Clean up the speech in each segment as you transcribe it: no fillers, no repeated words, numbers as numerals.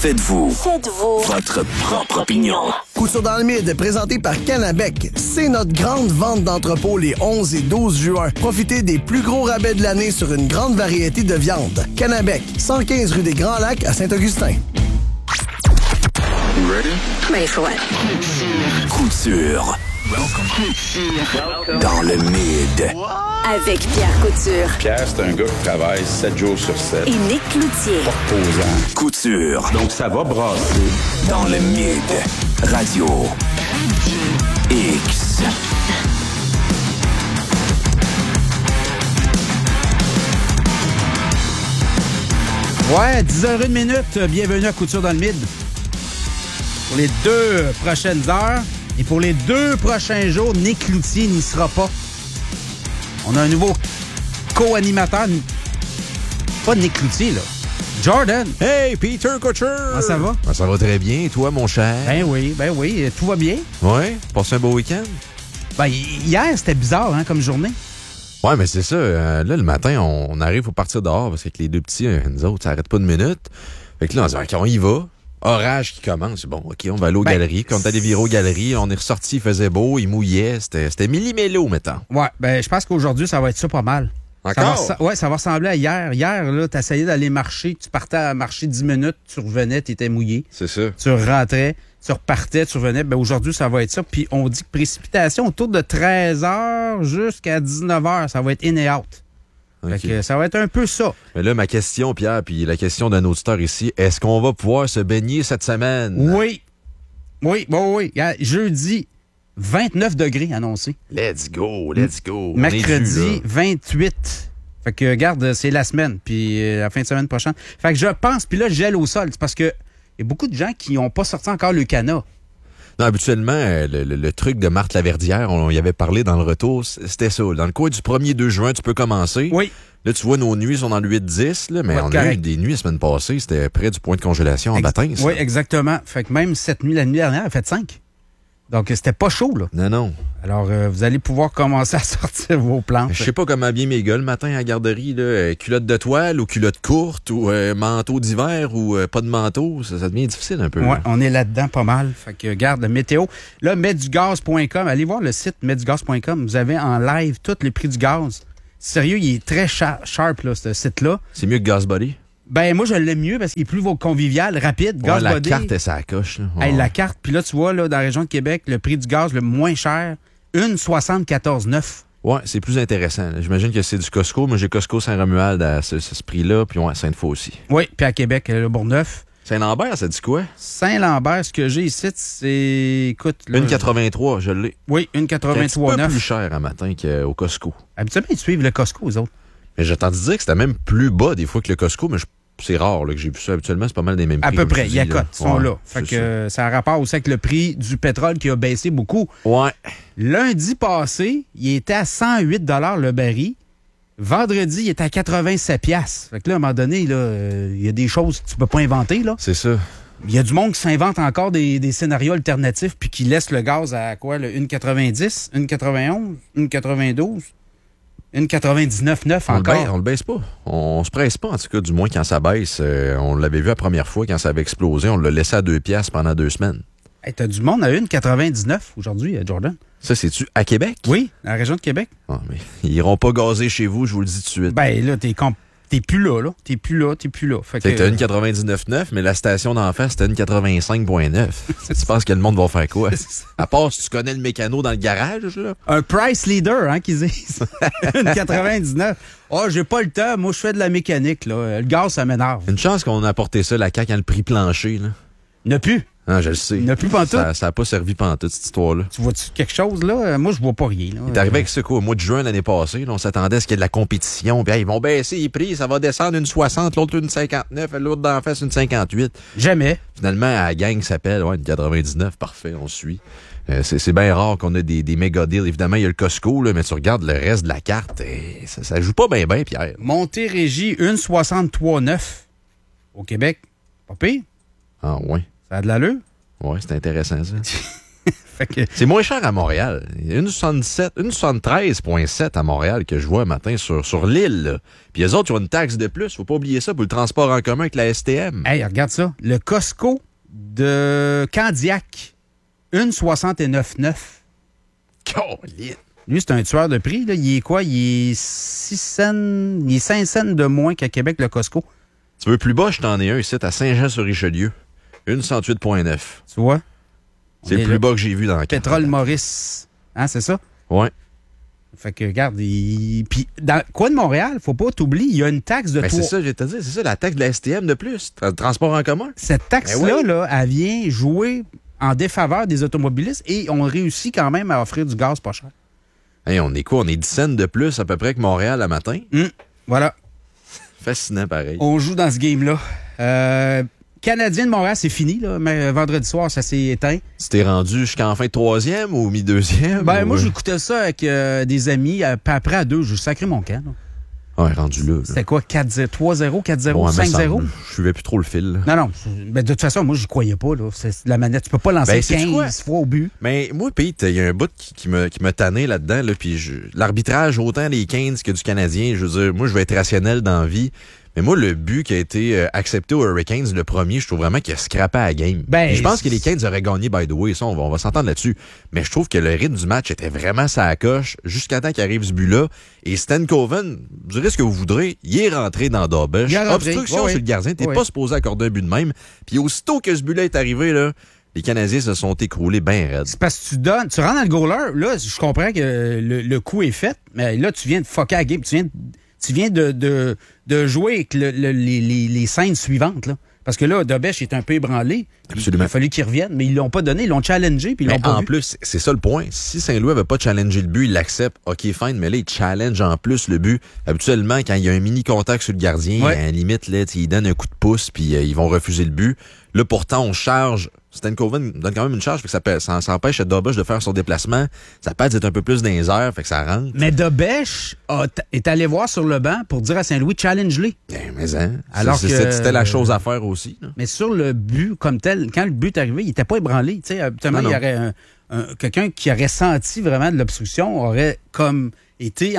Faites-vous votre propre opinion. Couture dans le mid, présenté par Canabec. C'est notre grande vente d'entrepôt les 11 et 12 juin. Profitez des plus gros rabais de l'année sur une grande variété de viandes. Canabec, 115 rue des Grands Lacs à Saint-Augustin. Ready for what? Couture. Dans le mid. Avec Pierre Couture. Pierre, c'est un gars qui travaille 7 jours sur 7. Et Nick Cloutier. Posant. Couture. Donc, ça va brasser. Dans le mid. Radio. X. Ouais, 10h01, bienvenue à Couture dans le mid. Pour les 2 prochaines heures et pour les 2 prochains jours, Nick Cloutier n'y sera pas. On a un nouveau co-animateur. Pas Nick Cloutier, là. Jordan. Hey, Peter Couture! Comment ça va? Ben, ça va très bien. Et toi, mon cher? Ben oui, tout va bien. Ouais? Passé un beau week-end? Ben, hier, c'était bizarre, hein, comme journée. Ouais, mais c'est ça. Là, le matin, on arrive pour partir dehors parce que les 2 petits, nous autres, ça arrête pas de minute. Fait que là, on se dit, OK, on y va. Orage qui commence. Bon, OK, on va aller aux galeries. Quand on est allé virer aux galeries, on est ressorti, il faisait beau, il mouillait. C'était millimélo, mettons. Ouais, ben, je pense qu'aujourd'hui, ça va être ça pas mal. Encore? Ça va ressembler à hier. Hier, là, t'essayais d'aller marcher, tu partais à marcher 10 minutes, tu revenais, t'étais mouillé. C'est ça. Tu rentrais, tu repartais, tu revenais. Ben, aujourd'hui, ça va être ça. Puis on dit que précipitation autour de 13h jusqu'à 19h, ça va être in et out. Okay. Fait que ça va être un peu ça. Mais là, ma question, Pierre, puis la question d'un auditeur ici, est-ce qu'on va pouvoir se baigner cette semaine? Oui. Jeudi, 29 degrés annoncés. Let's go. Mercredi, 28. Fait que, regarde, c'est la semaine, puis la fin de semaine prochaine. Fait que je pense, puis là, je gèle au sol. C'est parce que il y a beaucoup de gens qui n'ont pas sorti encore le canot. Non, habituellement, le truc de Marthe Laverdière, on y avait parlé dans le retour, c'était ça. Dans le coin du 1er 2 juin, tu peux commencer. Oui. Là, tu vois, nos nuits sont dans le 8-10, là, mais on a eu des nuits la semaine passée, c'était près du point de congélation en baptême. Oui, exactement. Fait que même cette nuit, la nuit dernière, elle a fait 5. Donc, c'était pas chaud, là. Non. Alors, vous allez pouvoir commencer à sortir vos planches. Je sais pas comment bien mes gars le matin à la garderie, là, culotte de toile ou culotte courte ou manteau d'hiver ou pas de manteau, ça devient difficile un peu. Oui, là. on est là-dedans pas mal. Fait que, regarde, la météo. Là, metdugaz.com. Allez voir le site metdugaz.com. Vous avez en live tout le prix du gaz. Sérieux, il est très sharp, là, ce site-là. C'est mieux que GazBuddy? Ben, moi, je l'aime mieux parce qu'il est plus convivial, rapide. Ouais, la GazBuddy. carte, ça coche. Là. Hey, la carte, puis là, tu vois, là, dans la région de Québec, le prix du gaz le moins cher, 1,74,9. Ouais, c'est plus intéressant. Là. J'imagine que c'est du Costco. Moi, j'ai Costco Saint-Romuald à ce prix-là, puis ouais, Sainte-Foy aussi. Oui, puis à Québec, le Bourgneuf. Saint-Lambert, ça dit quoi? Saint-Lambert, ce que j'ai ici, c'est... Écoute... 1,83, je l'ai. Oui, 1,83,9. C'est un peu plus cher un matin qu'au Costco. Habituellement, ils suivent le Costco, eux autres. Mais j'ai entendu dire que c'était même plus bas des fois que le Costco, mais c'est rare là, que j'ai vu ça. Habituellement, c'est pas mal des mêmes prix. À peu près, il y a cote, ils sont là. Fait que ça a rapport aussi avec le prix du pétrole qui a baissé beaucoup. Ouais. Lundi passé, il était à 108 $ le baril. Vendredi, il était à 87 $. Fait que là, à un moment donné, il y a des choses que tu peux pas inventer, là. C'est ça. Il y a du monde qui s'invente encore des scénarios alternatifs puis qui laisse le gaz à quoi, le 1,90, 1,91, 1,92, 1,99,9 encore. On le baisse pas. On se presse pas, en tout cas, du moins quand ça baisse. On l'avait vu la première fois quand ça avait explosé. On l'a laissé à 2 $ pendant 2 semaines. Hey, t'as du monde à 1,99 aujourd'hui, Jordan. Ça, c'est-tu à Québec? Oui, dans la région de Québec. Ah, mais ils iront pas gazer chez vous, je vous le dis tout de suite. Ben là, t'es plus là. T'es plus là. Fait que t'as 1,99,9, mais la station d'en face, c'était 1,85,9. Tu penses que le monde va faire quoi? À part si tu connais le mécano dans le garage, là. Un price leader, hein, qu'ils disent. 1,99. Oh, j'ai pas le temps. Moi, je fais de la mécanique, là. Le gaz, ça m'énerve. Une chance qu'on a apporté ça, la CAQ, à le prix plancher, là. Il n'y en a plus. Ah, je le sais. Il n'y en a plus pantoute. Ça n'a pas servi pantoute, cette histoire-là. Tu vois-tu quelque chose, là? Moi, je vois pas rien, là. Il est arrivé avec ça, quoi, au mois de juin l'année passée. Là, on s'attendait à ce qu'il y ait de la compétition. Puis, ils vont baisser les prix. Ça va descendre une 60, l'autre une 59, l'autre d'en face une 58. Jamais. Finalement, la gang s'appelle une 99. Parfait, on suit. C'est bien rare qu'on ait des méga deals. Évidemment, il y a le Costco, là, mais tu regardes le reste de la carte, et ça joue pas bien, Pierre. Montérégie, 1,63,9 au Québec. Pas pire. Ah, ouais. Ça a de l'allure. Ouais, c'est intéressant, ça. Fait que, C'est moins cher à Montréal. Il y a une 73,7 à Montréal que je vois un matin sur l'île. Là. Puis les autres, ils ont une taxe de plus. Faut pas oublier ça pour le transport en commun avec la STM. hey, regarde ça. Le Costco de Candiac, une 69,9. Colin. Lui, c'est un tueur de prix. Là. Il est quoi? Il est 6 cents, il est 5 cents de moins qu'à Québec, le Costco. Tu veux plus bas, je t'en ai un ici à Saint-Jean-sur-Richelieu. Une 108,9. Tu vois? C'est le plus bas que j'ai vu dans la carte. Pétrole Maurice. Hein, c'est ça? Ouais. Fait que, regarde, puis dans le coin de Montréal, faut pas t'oublier, il y a une taxe de Ben, toit. c'est ça, je vais te dire, c'est ça, la taxe de la STM de plus. Transport en commun. Cette taxe-là, Ben oui. là, elle vient jouer en défaveur des automobilistes et on réussit quand même à offrir du gaz pas cher. Hey, on est quoi? On est 10 cents de plus à peu près que Montréal le matin. Voilà. Fascinant pareil. On joue dans ce game-là. Canadien de Montréal, c'est fini, là, mais vendredi soir, ça s'est éteint. Tu t'es rendu jusqu'en fin de troisième ou mi-deuxième? Ben, ou... moi, j'écoutais ça avec des amis. Puis après, à 2, je sacré mon camp. Là. Ouais, rendu là. C'était quoi? 4-0, 3-0, 4-0, Ouais, mais 5-0? Je suivais plus trop le fil. Là. Non. Ben, de toute façon, moi, j'y croyais pas. Là. C'est la manette. Tu peux pas lancer Ben, sais-tu quoi? 15 fois au but. Mais moi, Pete, il y a un bout qui m'a tanné là-dedans. Là, puis l'arbitrage, autant des 15 que du Canadien, je veux dire, moi, je vais être rationnel dans la vie. Mais moi, le but qui a été accepté aux Hurricanes, le premier, je trouve vraiment qu'il a scrappé à la game. Ben, Et je pense que les Canes auraient gagné, by the way. Ça, on va s'entendre là-dessus. Mais je trouve que le rythme du match était vraiment sa coche jusqu'à temps qu'arrive ce but-là. Et Stan Coven, vous direz ce que vous voudrez, il est rentré dans Dobbesh. Il est rentré. Obstruction Ouais, sur le gardien. T'es ouais. pas supposé accorder un but de même. Puis aussitôt que ce but-là est arrivé, là, les Canadiens se sont écroulés bien raides. C'est parce que tu rentres dans le goaler. Là, je comprends que le coup est fait, mais là, tu viens de fucker la game. Tu viens de jouer avec les scènes suivantes, là. Parce que là, Dobbesh est un peu ébranlé. Absolument. Il a fallu qu'il revienne, mais ils l'ont pas donné. Ils l'ont challengé, puis ils l'ont Mais pas en vu. plus, c'est ça le point. Si Saint-Louis avait pas challengé le but, il l'accepte. OK, fine, mais là, il challenge en plus le but. Habituellement, quand il y a un mini-contact sur le gardien, Ouais. à la limite, là, il donne un coup de pouce, puis ils vont refuser le but. Là, pourtant, on charge. Stan Coven donne quand même une charge, fait que ça empêche Dobbesh de faire son déplacement. Ça peut être un peu plus dans les airs, fait que ça rentre. Mais Dobbesh est allé voir sur le banc pour dire à Saint-Louis, challenge-les. Mais hein, Alors que- c'était la chose à faire aussi. Là. Mais sur le but comme tel, quand le but est arrivé, il était pas ébranlé. Tu sais, habituellement, Non, il y non. aurait quelqu'un qui aurait senti vraiment de l'obstruction, aurait comme été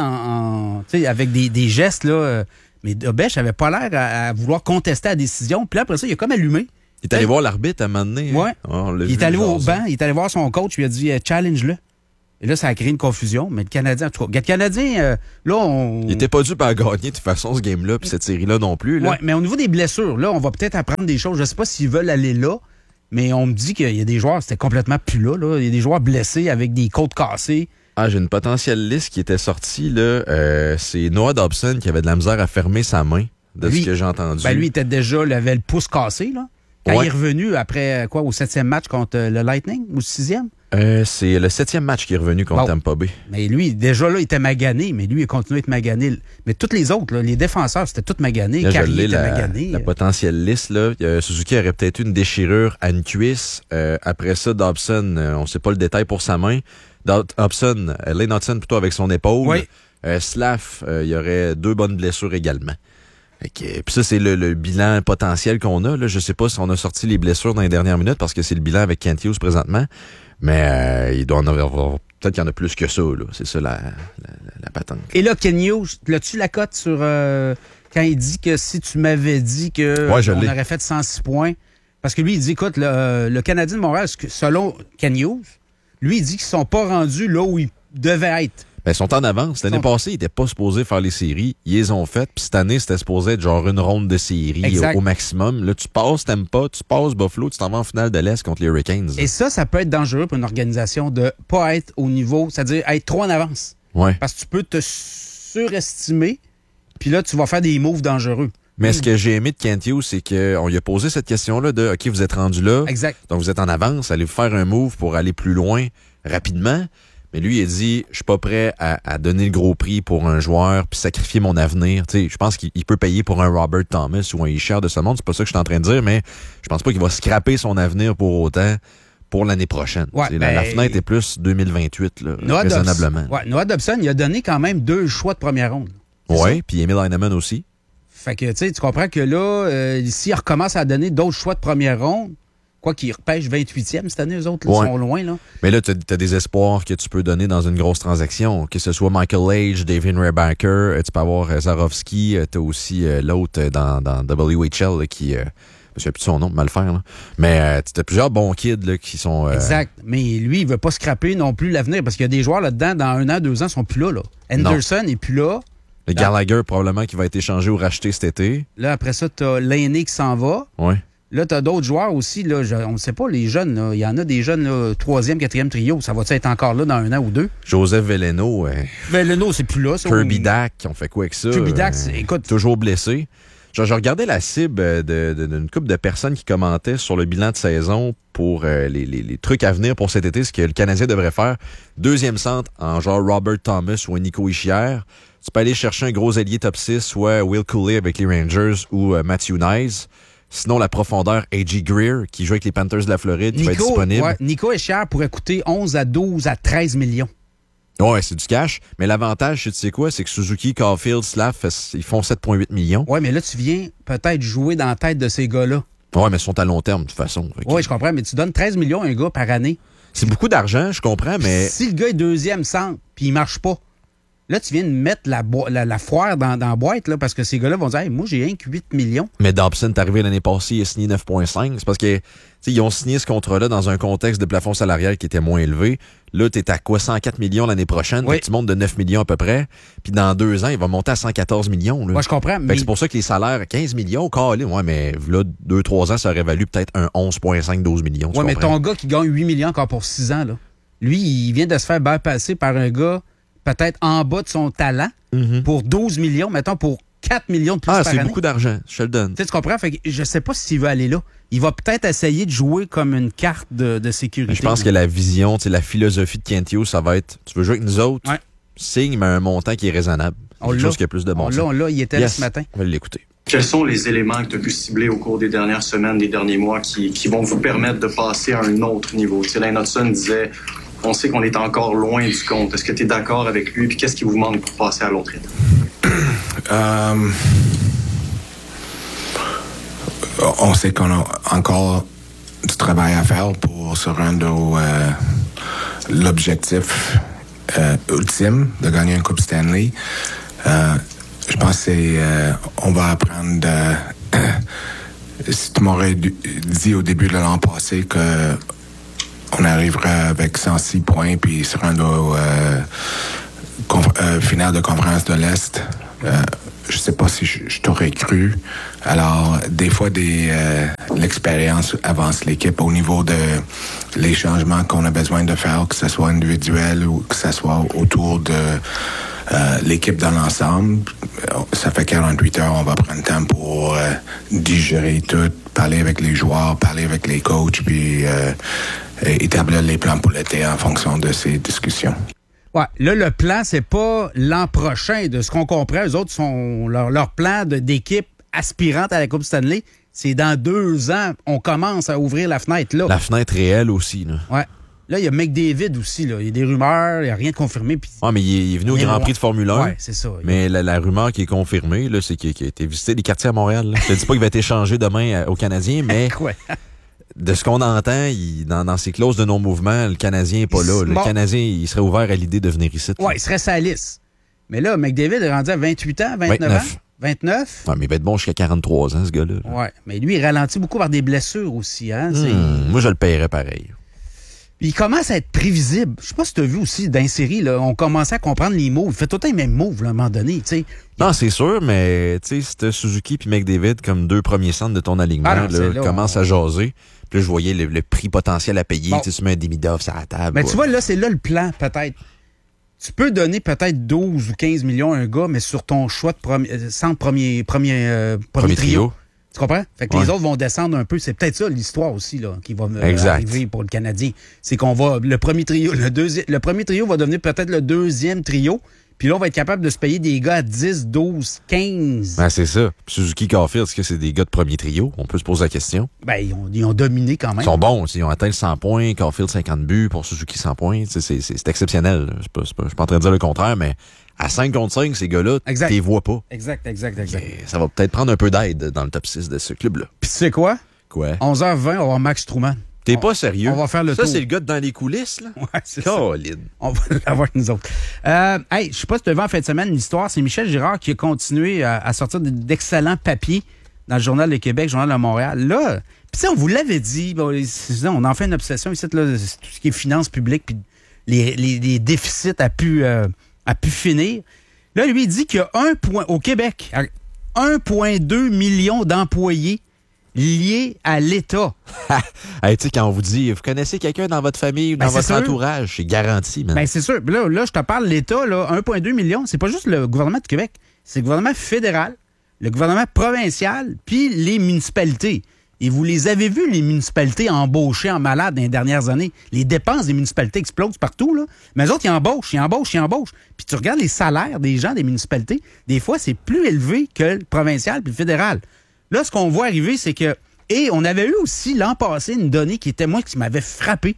tu sais, avec des gestes, là. Mais Dobbesh avait pas l'air à vouloir contester la décision. Puis là, après ça, il a comme allumé. Il est allé voir l'arbitre à un moment donné. Ouais. Hein? On l'a Il est vu, allé au jaser. banc, il est allé voir son coach, il lui a dit challenge-le. Et là, ça a créé une confusion. Mais le Canadien, en tout cas, le Canadien, là, on. Il était pas dû à gagner de toute façon ce game-là, puis cette série-là non plus. Là. Ouais, mais au niveau des blessures, là, on va peut-être apprendre des choses. Je sais pas s'ils veulent aller là, mais on me dit qu'il y a des joueurs, c'était complètement plus là, là. Il y a des joueurs blessés avec des côtes cassées. Ah, j'ai une potentielle liste qui était sortie, là. C'est Noah Dobson qui avait de la misère à fermer sa main, de Lui- ce que j'ai entendu. Ben, lui, il avait le pouce cassé, là. Quand Ouais. il est revenu après, quoi, au 7e match contre le Lightning, ou 6e? C'est le 7e match qui est revenu contre Bon. Tampa Bay. Mais lui, déjà là, il était magané, mais lui, il a continué à être magané. Mais tous les autres, là, les défenseurs, c'était tous maganés. Là, je Carrier l'ai, était magané. la potentielle liste, là. Suzuki aurait peut-être eu une déchirure à une cuisse. Après ça, Dobson, on sait pas le détail pour sa main. Dobson, Lane Hudson plutôt avec son épaule. Oui. Slav, il y aurait 2 bonnes blessures également. Puis ça, c'est le bilan potentiel qu'on a. Là. Je sais pas si on a sorti les blessures dans les dernières minutes parce que c'est le bilan avec Kent Hughes présentement. Mais il doit en avoir... Peut-être qu'il y en a plus que ça. Là. C'est ça la patente. Et là, Ken Hughes, l'as-tu la cote sur quand il dit que si tu m'avais dit que Ouais, je on l'ai. aurait fait 106 points? Parce que lui, il dit, écoute, le Canadien de Montréal, selon Ken Hughes, lui, il dit qu'ils sont pas rendus là où ils devaient être. Ben, ils sont en avance. L'année passée, ils n'étaient pas supposés faire les séries. Ils les ont faites. Puis cette année, c'était supposé être genre une ronde de séries Exact. au maximum. Là, tu passes, t'aimes pas, tu passes Buffalo, tu t'en vas en finale de l'Est contre les Hurricanes. Et ça peut être dangereux pour une organisation de pas être au niveau, c'est-à-dire être trop en avance. Ouais. Parce que tu peux te surestimer, puis là, tu vas faire des moves dangereux. Mais ce que j'ai aimé de Kent Hughes, c'est qu'on lui a posé cette question-là de OK, vous êtes rendu là. Exact. Donc vous êtes en avance, allez-vous faire un move pour aller plus loin rapidement? Mais lui, il a dit, je suis pas prêt à donner le gros prix pour un joueur puis sacrifier mon avenir. Tu sais, je pense qu'il peut payer pour un Robert Thomas ou un Ishard de ce monde. C'est pas ça que je suis en train de dire, mais je pense pas qu'il va scraper son avenir pour autant pour l'année prochaine. Ouais, Tu sais, la fenêtre est plus 2028, là, raisonnablement. Noah Dobson, il a donné quand même 2 choix de première ronde. C'est ça? Oui, puis Emil Heinemann aussi. Fait que, tu sais, tu comprends que là, s'il recommence à donner d'autres choix de première ronde, Quoi qu'ils repêchent 28e cette année, eux autres, Ouais. ils sont loin, là. Mais là, t'as des espoirs que tu peux donner dans une grosse transaction. Que ce soit Michael Age, David Rebacker, tu peux avoir Zarovski, t'as aussi l'autre dans WHL là, qui... je sais plus son nom, mal faire, là. Mais t'as plusieurs bons kids là, qui sont... Exact. Mais lui, il veut pas scraper non plus l'avenir parce qu'il y a des joueurs là-dedans, dans 1 an, 2 ans, sont plus là. Anderson n'est plus là. Le Gallagher, probablement, qui va être échangé ou racheté cet été. Là, après ça, t'as Laney qui s'en va. Ouais. Là, t'as d'autres joueurs aussi. Là, on ne sait pas, les jeunes. Là, il y en a des jeunes, 3e, 4e trio. Ça va-tu être encore là dans 1 an ou 2? Joseph Veleno. Veleno, c'est plus là. Ça, Kirby Dack, on fait quoi avec ça? Kirby Dack, écoute... Toujours blessé. Je regardais la cible d'une couple de personnes qui commentaient sur le bilan de saison pour les trucs à venir pour cet été, ce que le Canadien devrait faire. 2e centre en genre Robert Thomas ou Nico Hischier. Tu peux aller chercher un gros ailier top 6, soit Will Cooley avec les Rangers ou Matthew Nyes. Sinon, la profondeur, A.J. Greer, qui joue avec les Panthers de la Floride, qui va être disponible. Ouais, Nico Hischier pourrait coûter 11 à 12 à 13 millions. Ouais, c'est du cash. Mais l'avantage, tu sais quoi, c'est que Suzuki, Caulfield, Slav, ils font 7,8 millions. Ouais, mais là, tu viens peut-être jouer dans la tête de ces gars-là. Ouais, mais ils sont à long terme, de toute façon. Oui, je comprends, mais tu donnes 13 millions à un gars par année. C'est beaucoup d'argent, je comprends, mais... Si le gars est 2e centre, puis il marche pas, là, tu viens de mettre la foire dans la boîte, là, parce que ces gars-là vont dire hey, moi, j'ai rien que 8 millions. Mais Dobson est arrivé l'année passée, il a signé 9,5. C'est parce que ils ont signé ce contrat-là dans un contexte de plafond salarial qui était moins élevé. Là, t'es à quoi, 104 millions l'année prochaine? Oui. Tu montes de 9 millions à peu près. Puis dans 2 ans, il va monter à 114 millions. Là. Moi, je comprends. Mais... C'est pour ça que les salaires à 15 millions, calé, ouais, mais là, 2-3 ans, ça aurait valu peut-être un 11,5-12 millions. Ouais, mais ton gars qui gagne 8 millions encore pour 6 ans, là, lui, il vient de se faire bypasser par un gars peut-être en bas de son talent pour 12 millions, mettons, pour 4 millions de plus par année. Ah, c'est beaucoup d'argent, je te le donne. Tu comprends? Fait que je sais pas s'il veut aller là. Il va peut-être essayer de jouer comme une carte de sécurité. Mais je pense que la vision, la philosophie de Kentio, ça va être, tu veux jouer avec nous autres, signe, mais un montant qui est raisonnable. Quelque chose qui a plus de bon sens. Là, il était là ce matin. On va l'écouter. Quels sont les éléments que tu as pu cibler au cours des dernières semaines, des derniers mois, qui vont vous permettre de passer à un autre niveau? Lane Hudson disait, on sait qu'on est encore loin du compte. Est-ce que tu es d'accord avec lui? Puis qu'est-ce qui vous manque pour passer à l'autre étape? On sait qu'on a encore du travail à faire pour se rendre l'objectif ultime de gagner une Coupe Stanley. Je pense qu'on va apprendre si tu m'aurais dit au début de l'an passé que on arriverait avec 106 points puis se rendre au finale de conférence de l'Est, je sais pas si je t'aurais cru. Alors, des fois, l'expérience avance l'équipe au niveau de les changements qu'on a besoin de faire, que ce soit individuel ou que ce soit autour de l'équipe dans l'ensemble. Ça fait 48 heures, on va prendre le temps pour digérer tout, parler avec les joueurs, parler avec les coachs, puis établir les plans pour l'été en fonction de ces discussions. Ouais, là, le plan, c'est pas l'an prochain. De ce qu'on comprend, eux autres, leur plan d'équipe aspirante à la Coupe Stanley, c'est dans 2 ans, on commence à ouvrir la fenêtre là. La fenêtre réelle aussi, là. Ouais. Là, il y a McDavid aussi, là. Il y a des rumeurs, il n'y a rien de confirmé. Puis... Ouais, mais il est venu au Grand Prix de Formule 1. Ouais, c'est ça. Mais la rumeur qui est confirmée, là, c'est qu'il a été visiter des quartiers à Montréal. Là. Je te dis pas qu'il va être échangé demain aux Canadiens, mais de ce qu'on entend, dans ses clauses de non-mouvement, le Canadien n'est pas là. Le Canadien, il serait ouvert à l'idée de venir ici. Ouais, il serait sa liste. Mais là, McDavid est rendu à 28 ans, 29 ans. 29? Ouais, mais il va être bon jusqu'à 43 ans, ce gars-là. Là. Ouais, mais lui, il ralentit beaucoup par des blessures aussi. Hein? Moi, je le paierais pareil. Puis il commence à être prévisible. Je sais pas si tu as vu aussi dans une série, là, on commençait à comprendre les moves. Il fait tout le temps les mêmes moves là, à un moment donné. T'sais. Non, c'est sûr, mais tu sais, c'était Suzuki puis McDavid comme 2 premiers centres de ton alignement. Commence à jaser. Puis là, je voyais le prix potentiel à payer. Bon. Tu mets un Demidov sur la table. Mais tu vois, là, c'est là le plan, peut-être. Tu peux donner peut-être 12 ou 15 millions à un gars, mais sur ton choix de centre premier trio. Tu comprends? Fait que les autres vont descendre un peu. C'est peut-être ça l'histoire aussi là, qui va arriver pour le Canadien. C'est qu'on va. Le premier trio, le premier trio va devenir peut-être le 2e trio. Puis là, on va être capable de se payer des gars à 10, 12, 15. Ben, c'est ça. Suzuki, Caulfield, est-ce que c'est des gars de premier trio? On peut se poser la question. Ben, ils ont dominé quand même. Ils sont bons. Ils ont atteint le 100 points. Caulfield, 50 buts. Pour Suzuki, 100 points. C'est exceptionnel. Je suis pas en train de dire le contraire, mais à 5 contre 5, ces gars-là, tu les vois pas. Exact. Et ça va peut-être prendre un peu d'aide dans le top 6 de ce club-là. Puis tu sais quoi? Quoi? 11h20, on va avoir Max Truman. T'es pas sérieux? On va faire le tour. Ça, c'est le gars dans les coulisses, là? Ouais, c'est Caroline. ça. On va l'avoir nous autres. Hey, je sais pas si tu as vu en fin de semaine une histoire. C'est Michel Girard qui a continué à sortir d'excellents papiers dans le Journal de Québec, le Journal de Montréal. Là, puis on vous l'avait dit, bon, on en fait une obsession ici, là, tout ce qui est finances publiques, puis les déficits a pu finir. Là, lui, il dit qu'il y a au Québec, 1,2 million d'employés liés à l'État. Hey, tu sais, quand on vous dit, vous connaissez quelqu'un dans votre famille ou dans votre entourage, c'est garanti, man. Ben, c'est sûr. Là, je te parle de l'État, là, 1,2 million, c'est pas juste le gouvernement du Québec, c'est le gouvernement fédéral, le gouvernement provincial, puis les municipalités. Et vous les avez vus, les municipalités embauchées en malade dans les dernières années. Les dépenses des municipalités explosent partout, là. Mais eux autres, ils embauchent. Puis tu regardes les salaires des gens des municipalités, des fois, c'est plus élevé que le provincial puis le fédéral. Là, ce qu'on voit arriver, c'est que... Et on avait eu aussi, l'an passé, une donnée qui m'avait frappé.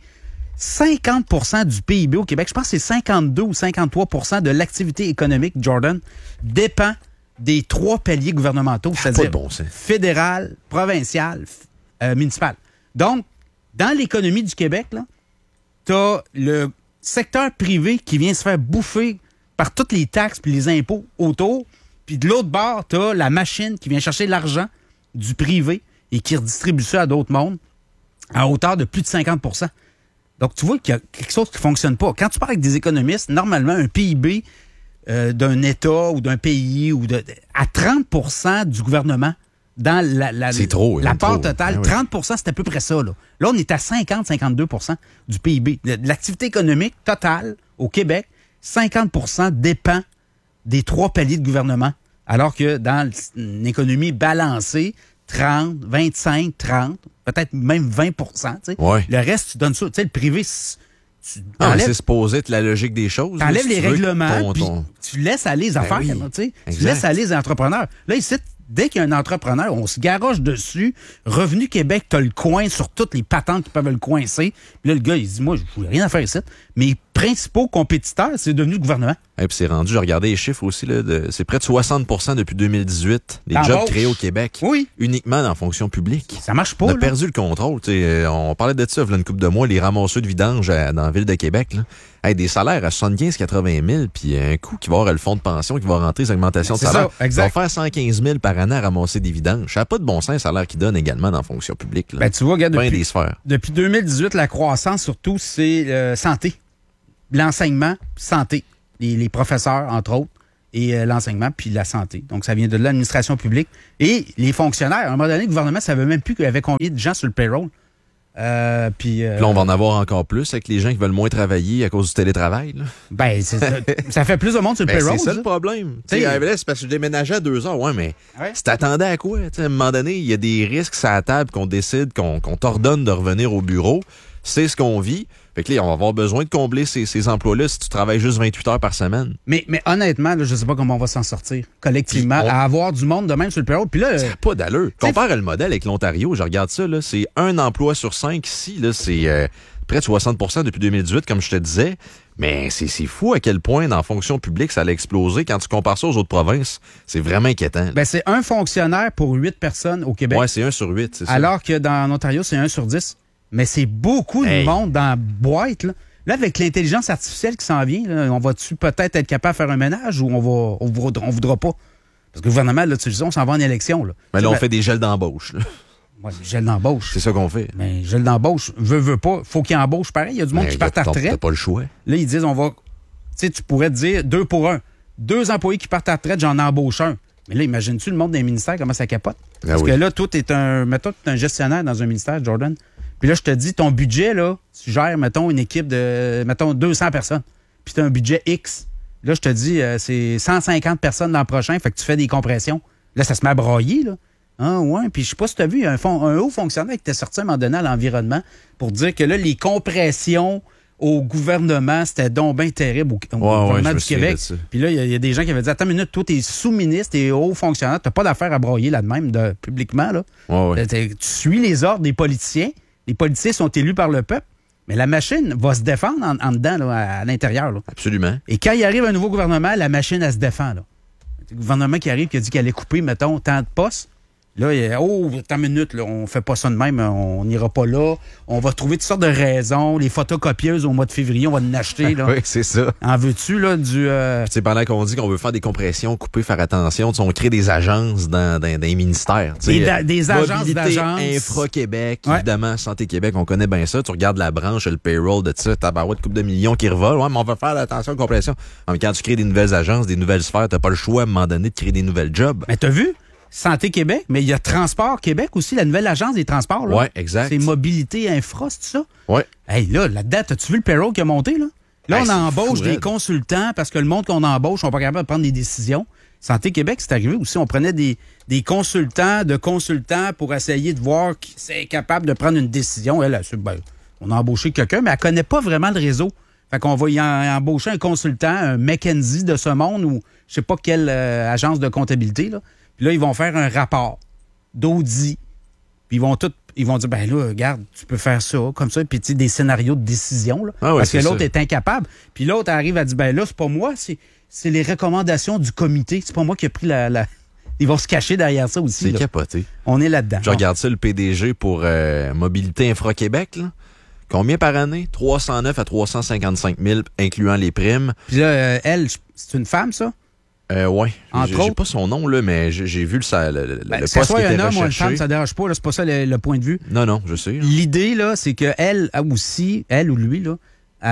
50% du PIB au Québec, je pense que c'est 52 ou 53% de l'activité économique, Jordan, dépend des 3 paliers gouvernementaux, c'est-à-dire fédéral, provincial, municipal. Donc, dans l'économie du Québec, tu as le secteur privé qui vient se faire bouffer par toutes les taxes et les impôts autour, puis de l'autre bord, tu as la machine qui vient chercher l'argent du privé et qui redistribue ça à d'autres mondes à hauteur de plus de 50%. Donc, tu vois qu'il y a quelque chose qui ne fonctionne pas. Quand tu parles avec des économistes, normalement, un PIB d'un État ou d'un pays à 30% du gouvernement dans c'est trop, la part trop. totale. 30%, c'est à peu près ça. Là, on est à 50-52% du PIB. L'activité économique totale au Québec, 50% dépend des 3 paliers de gouvernement. Alors que dans une économie balancée, 30, 25, 30, peut-être même 20%. Ouais. Le reste, tu donnes ça. Tu sais, le privé, c'est supposé être la logique des choses. Tu enlèves les règlements, puis tu laisses aller les affaires. Tu laisses aller les entrepreneurs. Là, ici, dès qu'il y a un entrepreneur, on se garoche dessus. Revenu Québec, tu as le coin sur toutes les patentes qui peuvent le coincer. Puis là, le gars, il dit, moi, je n'ai rien à faire ici. Mes principaux compétiteurs, c'est devenu le gouvernement. Et puis c'est rendu, j'ai regardé les chiffres aussi, là, c'est près de 60% depuis 2018, des jobs créés au Québec. Oui. Uniquement dans la fonction publique. Ça marche pas. On a perdu le contrôle. On parlait de ça il y a une couple de mois, les ramasseurs de vidange dans la ville de Québec. Là. Hey, des salaires à 75-80 000, puis un coup qui va avoir le fonds de pension qui va rentrer, les augmentations de salaire. Ça, exact. Ils vont faire 115 000 par année à ramasser des vidanges. Ça n'a pas de bon sens, le salaire qu'ils donnent également dans la fonction publique. Là. Ben, tu vois, regarde, depuis 2018, la croissance, surtout, c'est santé. L'enseignement, santé. Les professeurs, entre autres, et l'enseignement, puis la santé. Donc, ça vient de l'administration publique. Et les fonctionnaires, à un moment donné, le gouvernement ne savait même plus qu'il y avait combien de gens sur le payroll. Puis là, on va en avoir encore plus avec les gens qui veulent moins travailler à cause du télétravail. Là. Ben, ça fait plus de monde sur le payroll. C'est ça le problème. C'est parce que je déménageais à 2 heures. Ouais, mais tu t'attendais à quoi? T'sais, à un moment donné, il y a des risques à la table qu'on décide, qu'on t'ordonne de revenir au bureau. C'est ce qu'on vit. Fait que là, on va avoir besoin de combler ces emplois-là si tu travailles juste 28 heures par semaine. Mais honnêtement, là, je sais pas comment on va s'en sortir collectivement à avoir du monde de même sur le payroll. Puis là, ça n'a pas d'allure. Compare le modèle avec l'Ontario, je regarde ça, là, c'est 1 emploi sur 5 ici. Là, c'est près de 60% depuis 2018, comme je te disais. Mais c'est fou à quel point, dans la fonction publique, ça allait exploser. Quand tu compares ça aux autres provinces, c'est vraiment inquiétant. Ben, c'est 1 fonctionnaire pour 8 personnes au Québec. Ouais, c'est 1 sur 8, c'est ça. Alors que dans l'Ontario, c'est 1 sur 10. Mais c'est beaucoup de monde dans la boîte. Là, avec l'intelligence artificielle qui s'en vient, là, on va-tu peut-être être capable de faire un ménage ou on voudra pas? Parce que le gouvernement, là, tu sais, on s'en va en élection. Là. Mais là, on fait des gels d'embauche. Oui, gel d'embauche. C'est ça qu'on fait. Mais gel d'embauche, veut pas, faut qu'il embauche pareil. Il y a du monde qui part à retraite. T'as pas le choix. Là, ils disent, on va... Tu sais, tu pourrais te dire 2 pour 1. 2 employés qui partent à retraite, j'en embauche 1. Mais là, imagines-tu le monde des ministères, comment ça capote? Parce que là, toi, mettons que tu es un gestionnaire dans un ministère, Jordan. Puis là, je te dis, ton budget, là, tu gères, mettons, une équipe de, 200 personnes. Puis tu as un budget X. Là, je te dis, c'est 150 personnes l'an prochain, fait que tu fais des compressions. Là, ça se met à brailler, là. Ah, ouais. Puis je sais pas si tu as vu, un haut fonctionnaire qui était sorti à un moment donné à l'environnement pour dire que là, les compressions au gouvernement, c'était donc bien terrible au gouvernement du Québec. Puis là, il y a des gens qui avaient dit, attends une minute, toi, t'es sous-ministre, t'es haut fonctionnaire, t'as pas d'affaire à brailler là de même, publiquement, là. Tu suis les ordres des politiciens. Les politiciens sont élus par le peuple, mais la machine va se défendre en dedans, là, à l'intérieur. Là. Absolument. Et quand il arrive un nouveau gouvernement, la machine, elle se défend. Là. Le gouvernement qui arrive, qui a dit qu'il allait couper, mettons, tant de postes, Là, attends une minute, là, on fait pas ça de même, on n'ira pas là. On va trouver toutes sortes de raisons. Les photocopieuses au mois de février, on va en acheter. Là. Oui, c'est ça. En veux-tu, là, du... C'est pendant qu'on dit qu'on veut faire des compressions, couper, faire attention, on crée des agences dans des ministères. Des agences Mobilité d'agences. Infra-Québec, évidemment, Santé Québec, on connaît bien ça. Tu regardes la branche, le payroll de ça, tabarouette, couple de millions qui revolent. Ouais, mais on va faire attention aux compressions. Mais quand tu crées des nouvelles agences, des nouvelles sphères, t'as pas le choix à un moment donné de créer des nouvelles jobs. Mais t'as vu? Santé Québec, mais il y a Transport Québec aussi, la nouvelle agence des transports. Là. Oui, exact. C'est Mobilité Infra, c'est ça? Oui. Hey, là-dedans, as-tu vu le payroll qui a monté, là? Là, on embauche des consultants parce que le monde qu'on embauche, on n'est pas capable de prendre des décisions. Santé Québec, c'est arrivé aussi. On prenait des consultants pour essayer de voir qui c'est capable de prendre une décision. Elle, on a embauché quelqu'un, mais elle ne connaît pas vraiment le réseau. Fait qu'on va y embaucher un consultant, un McKinsey de ce monde ou je sais pas quelle agence de comptabilité, là. Puis là, ils vont faire un rapport d'audit. Puis ils vont dire, ben là, regarde, tu peux faire ça, comme ça. Puis tu sais, des scénarios de décision, là. Ah ouais, parce que l'autre ça. est incapable. Puis l'autre arrive à dire, ben là, c'est pas moi, c'est les recommandations du comité. C'est pas moi qui ai pris la... Ils vont se cacher derrière ça aussi. C'est là. capoté. On est là-dedans. Je regarde ça, le PDG pour Mobilité Infra-Québec, là. Combien par année? 309 à 355 000, incluant les primes. Puis là, elle, c'est une femme, ça? Oui. Entre J'ai autres. pas son nom, là, mais j'ai vu le Que poste ce qui soit était un homme ou une recherché. femme, ça ne dérange pas. Là, c'est pas ça le point de vue. Non, je sais. Là. L'idée, là, c'est qu'elle aussi, elle ou lui, là,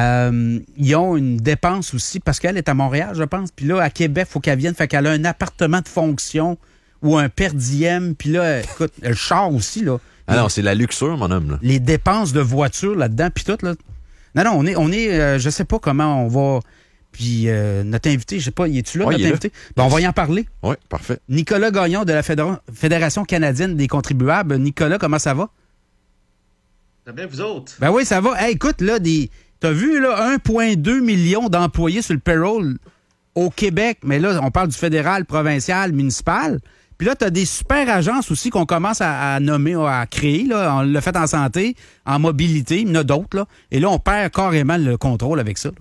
ils ont une dépense aussi, parce qu'elle est à Montréal, je pense. Puis là, à Québec, il faut qu'elle vienne. Fait qu'elle a un appartement de fonction ou un per diem. Puis là, écoute, le char aussi, là. Ah non, c'est la luxure, mon homme. Là. Les dépenses de voiture là-dedans, puis tout, là. Non, on est je sais pas comment on va... Puis notre invité, je sais pas, es-tu là, Ouais, notre il est invité? Ben, on va y en parler. Oui, parfait. Nicolas Gagnon de la Fédération canadienne des contribuables. Nicolas, comment ça va? Ça va bien, vous autres? Ben oui, ça va. Hey, écoute, là, t'as vu, là, 1,2 million d'employés sur le payroll au Québec, mais là, on parle du fédéral, provincial, municipal. Puis là, t'as des super agences aussi qu'on commence à nommer, à créer, là. On l'a fait en santé, en mobilité, il y en a d'autres, là. Et là, on perd carrément le contrôle avec ça, là.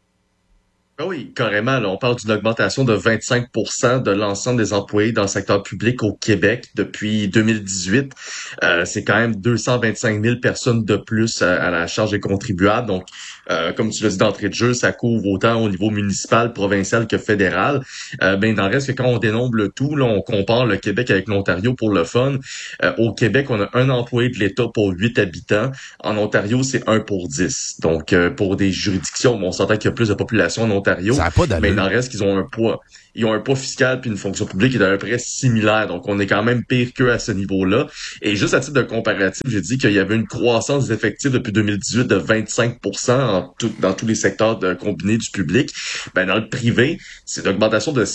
Ah oui, carrément. Là, on parle d'une augmentation de 25% de l'ensemble des employés dans le secteur public au Québec depuis 2018. C'est quand même 225 000 personnes de plus à la charge des contribuables. Donc, comme tu l'as dit d'entrée de jeu, ça couvre autant au niveau municipal, provincial que fédéral. Ben, dans le reste, quand on dénombre le tout, là, on compare le Québec avec l'Ontario pour le fun. Au Québec, on a un employé de l'État pour 8 habitants. En Ontario, c'est 1 pour 10. Donc, pour des juridictions, on s'entend qu'il y a plus de population en Ontario. Ça n'a pas d'allure. Mais dans le reste, ils ont un poids. Ils ont un poids fiscal puis une fonction publique qui est à peu près similaire. Donc, on est quand même pire qu'eux à ce niveau-là. Et juste à titre de comparatif, j'ai dit qu'il y avait une croissance des effectifs depuis 2018 de 25% dans tous les secteurs combinés du public. Ben, dans le privé, c'est une augmentation de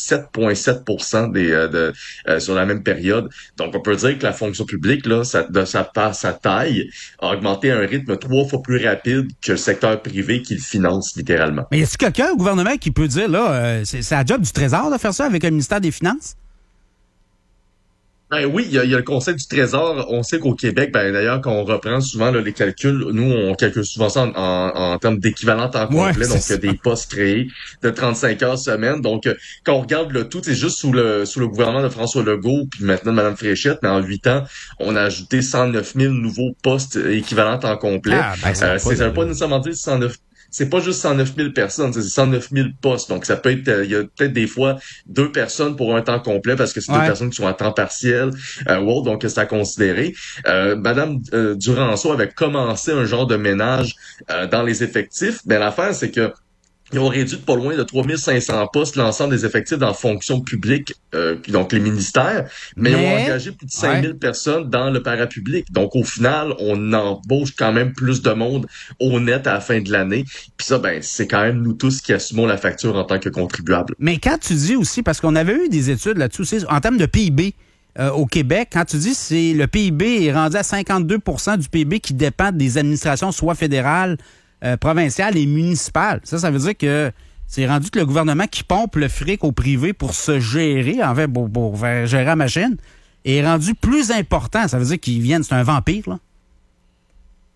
7,7% sur la même période. Donc, on peut dire que la fonction publique, là, par sa taille, a augmenté à un rythme 3 fois plus rapide que le secteur privé qui le finance littéralement. Mais y a-t-il quelqu'un au gouvernement qui peut dire, là, c'est la job du Trésor de faire ça avec le ministère des Finances? Ben oui, il y a le Conseil du Trésor. On sait qu'au Québec, ben d'ailleurs, quand on reprend souvent là, les calculs, nous, on calcule souvent ça en termes d'équivalent temps complet, donc des postes créés de 35 heures semaine. Donc, quand on regarde le tout, c'est juste sous le gouvernement de François Legault, puis maintenant de Mme Fréchette, mais en 8 ans, on a ajouté 109 000 nouveaux postes équivalent temps complet. Ça veut pas nécessairement dire 109. C'est pas juste 109 000 personnes, c'est 109 000 postes. Donc, ça peut être, il y a peut-être des fois 2 personnes pour un temps complet parce que c'est 2 personnes qui sont à temps partiel. Donc, c'est à considérer. Madame Duranceau avait commencé un genre de ménage dans les effectifs. Mais l'affaire, c'est que ils ont réduit de pas loin de 3500 postes l'ensemble des effectifs dans la fonction publique, donc les ministères, mais ils ont engagé plus de 5000 personnes dans le parapublic. Donc, au final, on embauche quand même plus de monde au net à la fin de l'année. Puis ça, ben, c'est quand même nous tous qui assumons la facture en tant que contribuables. Mais quand tu dis aussi, parce qu'on avait eu des études là-dessus aussi, en termes de PIB au Québec, quand tu dis c'est le PIB est rendu à 52 % du PIB qui dépend des administrations soit fédérales, provinciales et municipales. Ça veut dire que c'est rendu que le gouvernement qui pompe le fric au privé pour se gérer, en fait, pour gérer la machine, est rendu plus important. Ça veut dire qu'ils viennent, c'est un vampire, là.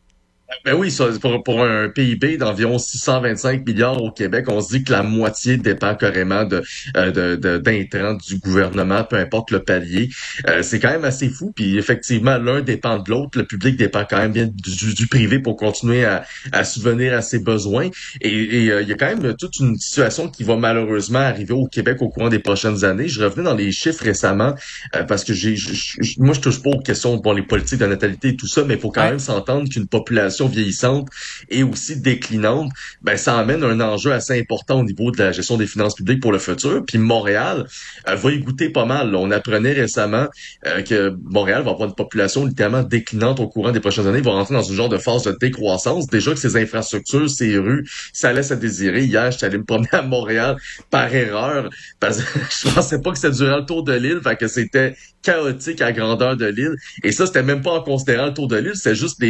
Ben oui, ça, pour un PIB d'environ 625 milliards au Québec, on se dit que la moitié dépend carrément d'intrants du gouvernement, peu importe le palier. C'est quand même assez fou. Puis effectivement, l'un dépend de l'autre. Le public dépend quand même bien du privé pour continuer à subvenir à ses besoins. Et il y a quand même toute une situation qui va malheureusement arriver au Québec au courant des prochaines années. Je revenais dans les chiffres récemment parce que moi je touche pas aux questions pour les politiques de natalité et tout ça, mais il faut quand même s'entendre qu'une population vieillissante et aussi déclinante, ben ça amène un enjeu assez important au niveau de la gestion des finances publiques pour le futur. Puis Montréal va y goûter pas mal. Là. On apprenait récemment que Montréal va avoir une population littéralement déclinante au courant des prochaines années. Il va rentrer dans une genre de phase de décroissance. Déjà que ses infrastructures, ses rues, ça laisse à désirer. Hier, j'étais allé me promener à Montréal par erreur parce que je pensais pas que c'était durant le tour de l'île, fait que c'était chaotique à grandeur de l'île. Et ça, c'était même pas en considérant le tour de l'île, c'était juste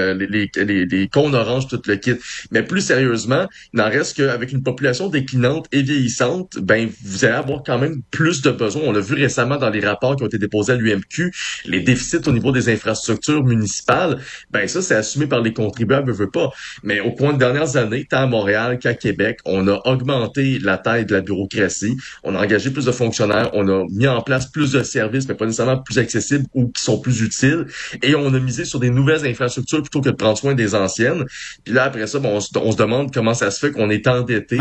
les cônes oranges, tout le kit. Mais plus sérieusement, il n'en reste qu'avec une population déclinante et vieillissante, ben vous allez avoir quand même plus de besoins. On l'a vu récemment dans les rapports qui ont été déposés à l'UMQ, les déficits au niveau des infrastructures municipales, ben ça, c'est assumé par les contribuables, veut pas. Mais au cours des dernières années, tant à Montréal qu'à Québec, on a augmenté la taille de la bureaucratie, on a engagé plus de fonctionnaires, on a mis en place plus de services, mais pas nécessairement plus accessibles ou qui sont plus utiles, et on a misé sur des nouvelles infrastructures plutôt que de prendre soin des anciennes. Puis là, après ça, bon, on se demande comment ça se fait qu'on est endetté,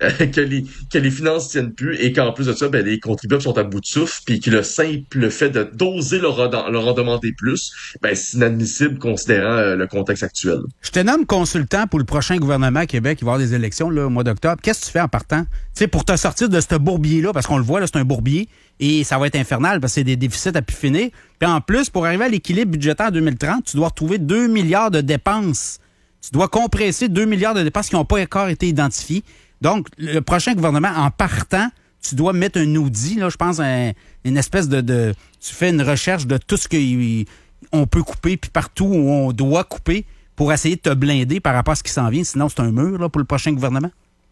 que les finances tiennent plus, et qu'en plus de ça, ben, les contribuables sont à bout de souffle, puis que le simple fait d'oser leur en demander plus, ben, c'est inadmissible considérant le contexte actuel. Je te nomme consultant pour le prochain gouvernement à Québec. Il va y avoir des élections là, au mois d'octobre. Qu'est-ce que tu fais en partant? Tu sais, pour te sortir de ce bourbier-là, parce qu'on le voit, là, c'est un bourbier, et ça va être infernal parce que c'est des déficits à pu finir. Puis en plus, pour arriver à l'équilibre budgétaire en 2030, tu dois retrouver 2 milliards de dépenses. Tu dois compresser 2 milliards de dépenses qui n'ont pas encore été identifiées. Donc, le prochain gouvernement, en partant, tu dois mettre un audit, là, je pense, une espèce de... Tu fais une recherche de tout ce qu'on peut couper, puis partout où on doit couper, pour essayer de te blinder par rapport à ce qui s'en vient. Sinon, c'est un mur là, pour le prochain gouvernement.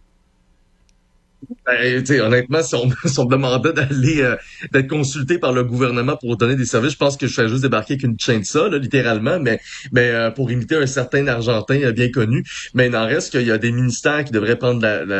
Ben, honnêtement, si on me demandait d'être consulté par le gouvernement pour donner des services, je pense que je serais juste débarqué avec une chaîne de ça, là, littéralement, mais pour imiter un certain Argentin bien connu. Mais il en reste qu'il y a des ministères qui devraient prendre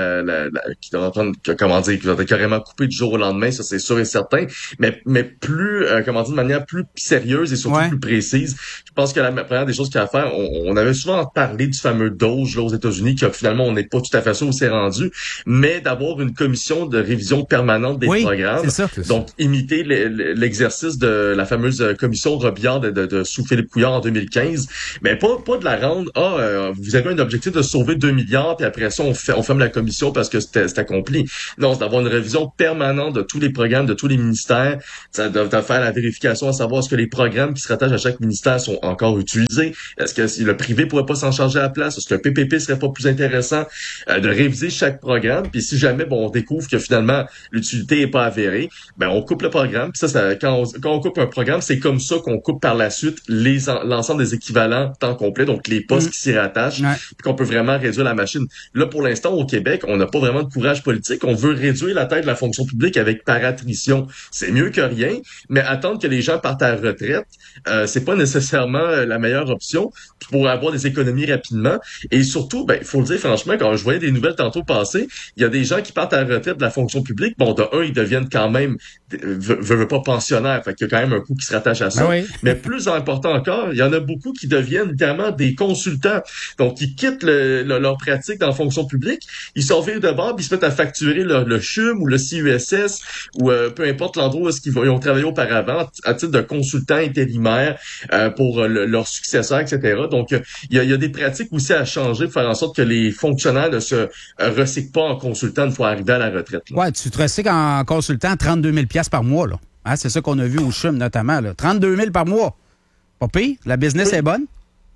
qui devraient prendre, comment dire, qui devraient carrément couper du jour au lendemain, ça c'est sûr et certain, mais plus, comment dire, de manière plus sérieuse et surtout plus précise. Je pense que la première des choses qu'il y a à faire, on avait souvent parlé du fameux Doge là, aux États-Unis, qui finalement on n'est pas tout à fait sûr où c'est rendu, mais d'avoir une commission de révision permanente des programmes. C'est ça. Donc, imiter l'exercice de la fameuse commission Robillard de Sous-Philippe Couillard en 2015. Mais pas de la rendre, vous avez un objectif de sauver 2 milliards, puis après ça, on ferme la commission parce que c'est accompli. Non, c'est d'avoir une révision permanente de tous les programmes, de tous les ministères, de faire la vérification à savoir est-ce que les programmes qui se rattachent à chaque ministère sont encore utilisés. Est-ce que le privé pourrait pas s'en charger à la place? Est-ce que le PPP serait pas plus intéressant de réviser chaque programme? Puis si jamais on découvre que finalement l'utilité est pas avérée, ben on coupe le programme. Puis ça quand on coupe un programme, c'est comme ça qu'on coupe par la suite l'ensemble des équivalents temps complet, donc les postes qui s'y rattachent, puis qu'on peut vraiment réduire la machine. Là, pour l'instant, au Québec, on n'a pas vraiment de courage politique. On veut réduire la taille de la fonction publique par attrition. C'est mieux que rien, mais attendre que les gens partent à la retraite, c'est pas nécessairement la meilleure option pour avoir des économies rapidement. Et surtout, ben, faut le dire franchement, quand je voyais des nouvelles tantôt passer, il y a des gens qui partent à la retraite de la fonction publique. Bon, de un, ils deviennent quand même, veulent pas pensionnaires, fait qu'il y a quand même un coût qui se rattache à ça. Ben oui. Mais plus important encore, il y en a beaucoup qui deviennent littéralement des consultants. Donc, ils quittent leur pratique dans la fonction publique, ils s'en vont de bord, puis ils se mettent à facturer le CHUM ou le CUSS ou peu importe l'endroit où ils ont travaillé auparavant à titre de consultants intérimaires pour leurs successeurs, etc. Donc, il y a des pratiques aussi à changer pour faire en sorte que les fonctionnaires ne se recyclent pas en consultant une fois arrivés à la retraite. Là. Ouais, tu te recycles en consultant 32 000 $ par mois. Là. Hein, c'est ça qu'on a vu au CHUM notamment. Là. 32 000 par mois. Pas pire. La business est bonne.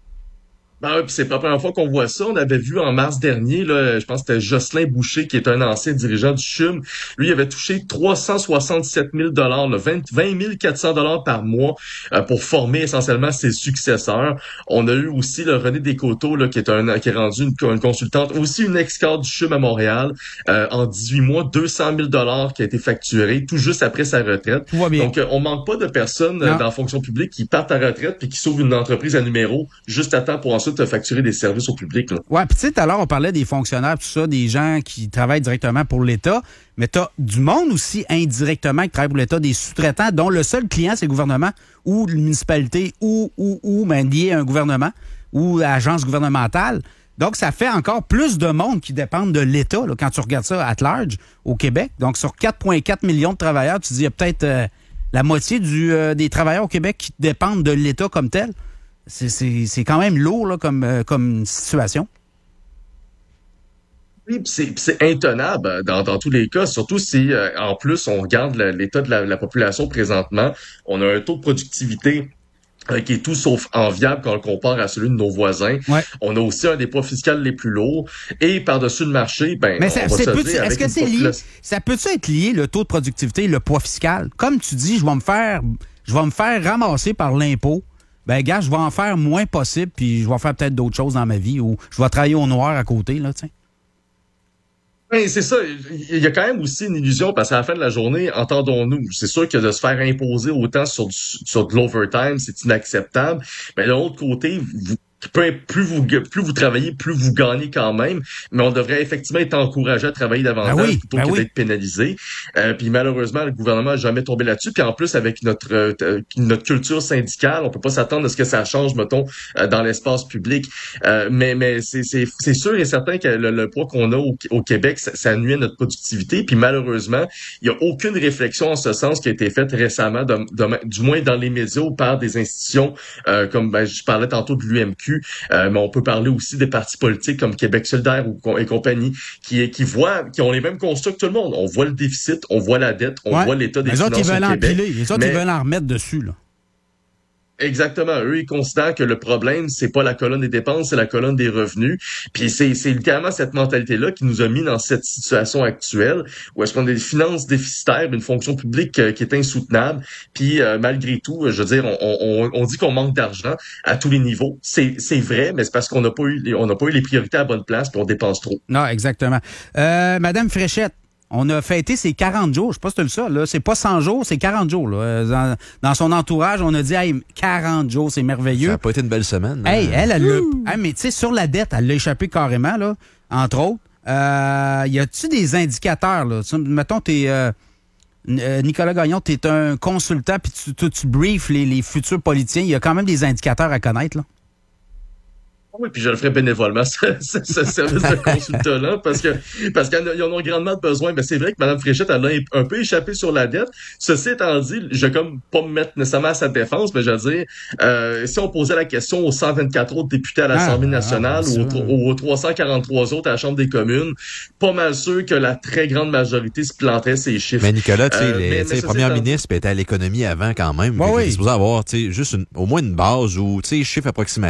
Ben oui, puis c'est pas la première fois qu'on voit ça. On avait vu en mars dernier, là, je pense que c'était Jocelyn Boucher, qui est un ancien dirigeant du CHUM. Lui, il avait touché 367 000 $, 20 400 $ par mois pour former essentiellement ses successeurs. On a eu aussi le René Descoteaux, là, qui est rendu une consultante, aussi une ex-cadre du CHUM à Montréal, en 18 mois, 200 000 $ qui a été facturé tout juste après sa retraite. Donc, on manque pas de personnes dans la fonction publique qui partent à retraite puis qui sauvent une entreprise à numéro juste à temps pour ensuite ensuite facturer des services au public. Là. Ouais, puis tu sais, tout à l'heure, on parlait des fonctionnaires, tout ça, des gens qui travaillent directement pour l'État, mais tu as du monde aussi indirectement qui travaille pour l'État, des sous-traitants dont le seul client, c'est le gouvernement ou la municipalité ou lié à un gouvernement ou agence gouvernementale. Donc, ça fait encore plus de monde qui dépendent de l'État, là, quand tu regardes ça at large au Québec. Donc, sur 4,4 millions de travailleurs, tu dis, il y a peut-être la moitié des travailleurs au Québec qui dépendent de l'État comme tel. C'est quand même lourd là, comme situation. Oui, c'est intenable dans tous les cas, surtout si, en plus, on regarde l'état de la population présentement. On a un taux de productivité qui est tout sauf enviable quand on le compare à celui de nos voisins. Ouais. On a aussi un des poids fiscaux les plus lourds. Et par-dessus le marché, mais ça peut-tu être lié, le taux de productivité et le poids fiscal? Comme tu dis, je vais me faire ramasser par l'impôt. Ben, gars, je vais en faire moins possible, puis je vais faire peut-être d'autres choses dans ma vie, ou je vais travailler au noir à côté, là, tu sais. Oui, c'est ça. Il y a quand même aussi une illusion, parce qu'à la fin de la journée, entendons-nous, c'est sûr que de se faire imposer autant sur de l'overtime, c'est inacceptable. Mais de l'autre côté, plus vous travaillez, plus vous gagnez quand même, mais on devrait effectivement être encouragé à travailler davantage plutôt que d'être pénalisé. Puis malheureusement, le gouvernement n'a jamais tombé là-dessus. Puis en plus, avec notre culture syndicale, on peut pas s'attendre à ce que ça change, mettons, dans l'espace public. Mais c'est sûr et certain que le poids qu'on a au Québec, ça nuit à notre productivité. Puis malheureusement, il y a aucune réflexion en ce sens qui a été faite récemment, du moins dans les médias ou par des institutions comme je parlais tantôt de l'UMQ. Mais on peut parler aussi des partis politiques comme Québec solidaire et compagnie qui ont les mêmes constats que tout le monde. On voit le déficit, on voit la dette, on voit l'état des finances au Québec. Les autres, ils veulent en remettre dessus, là. Exactement. Eux, ils considèrent que le problème, c'est pas la colonne des dépenses, c'est la colonne des revenus. Puis c'est littéralement cette mentalité-là qui nous a mis dans cette situation actuelle où est-ce qu'on a des finances déficitaires, une fonction publique qui est insoutenable. Puis malgré tout, je veux dire, on dit qu'on manque d'argent à tous les niveaux. C'est vrai, mais c'est parce qu'on n'a pas eu les priorités à la bonne place puis on dépense trop. Non, exactement. Madame Fréchette, on a fêté ses 40 jours. Je sais pas si tu as lu ça, là. C'est pas 100 jours, c'est 40 jours, là. Dans son entourage, on a dit, hey, 40 jours, c'est merveilleux. Ça n'a pas été une belle semaine. Hey, elle l'a. Hey, mais tu sais, sur la dette, elle l'a échappé carrément, là. Entre autres. Y a-tu des indicateurs, là? Mettons, Nicolas Gagnon, t'es un consultant, puis tu briefes les futurs politiciens. Il y a quand même des indicateurs à connaître, là. Oui, puis je le ferai bénévolement, ce service de consultant-là, parce qu'ils en ont grandement besoin. Mais c'est vrai que Mme Fréchette, elle a un peu échappé sur la dette. Ceci étant dit, je vais comme pas me mettre nécessairement à sa défense, mais je veux dire, si on posait la question aux 124 autres députés à l'Assemblée nationale ou aux 343 autres à la Chambre des communes, pas mal sûr que la très grande majorité se planterait ces chiffres. Mais Nicolas, tu sais, les premières ministres étaient à l'économie avant quand même. Il est supposé avoir, tu sais, juste au moins une base ou, tu sais, chiffre approximatif.